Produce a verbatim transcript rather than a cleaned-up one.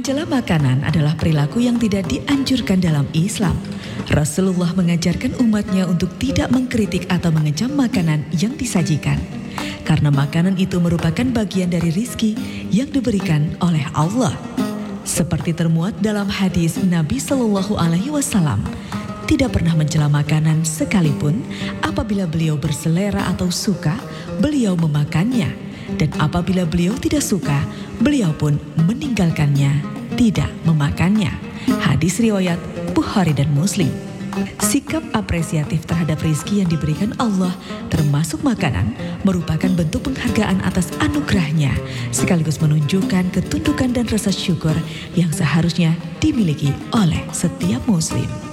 Mencela makanan adalah perilaku yang tidak dianjurkan dalam Islam. Rasulullah mengajarkan umatnya untuk tidak mengkritik atau mengecam makanan yang disajikan. Karena makanan itu merupakan bagian dari rizki yang diberikan oleh Allah. Seperti termuat dalam hadis Nabi Shallallahu Alaihi Wasallam, tidak pernah mencela makanan sekalipun apabila beliau berselera atau suka, beliau memakannya. Dan apabila beliau tidak suka, beliau pun meninggalkannya, tidak memakannya. Hadis riwayat Bukhari dan Muslim. Sikap apresiatif terhadap rizki yang diberikan Allah, termasuk makanan, merupakan bentuk penghargaan atas anugerahnya, sekaligus menunjukkan ketundukan dan rasa syukur yang seharusnya dimiliki oleh setiap muslim.